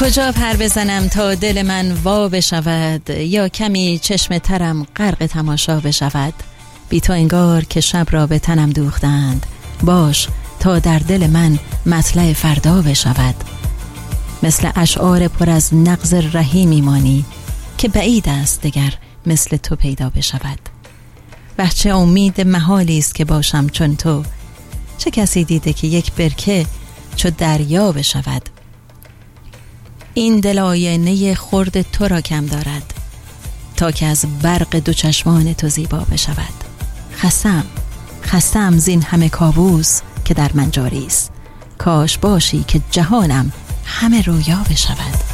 کجا پر بزنم تا دل من وا بشود، یا کمی چشم ترم غرق تماشا بشود. بی تو انگار که شب را به تنم دوختند، باش تا در دل من مطلع فردا بشود. مثل اشعار پر از نغز رهی میمانی، که بعید است دگر مثل تو پیدا بشود. وحچه امید محالی است که باشم چون تو، چه کسی دیده که یک برکه چو دریا بشود. این دل آینه خرد تو را کم دارد، تا که از برق دو چشمان تو زیبا بشود. خستم زین همه کابوس که در من جاری است، کاش باشی که جهانم همه رویا بشود.